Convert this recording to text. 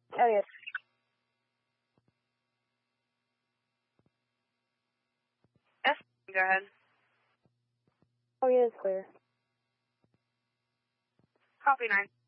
Oh, yes. Yes, go ahead. Oh, yeah, it's clear. Copy 9.